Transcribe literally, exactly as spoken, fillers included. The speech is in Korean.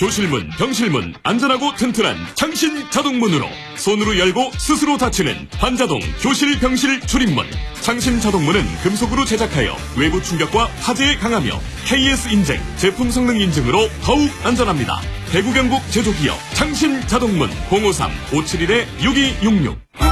교실문, 병실문 안전하고 튼튼한 창신 자동문으로 손으로 열고 스스로 닫히는 반자동 교실 병실 출입문. 창신 자동문은 금속으로 제작하여 외부 충격과 화재에 강하며 케이에스 인증, 제품 성능 인증으로 더욱 안전합니다. 대구 경북 제조기업 창신 자동문 공오삼 오칠일 육이육육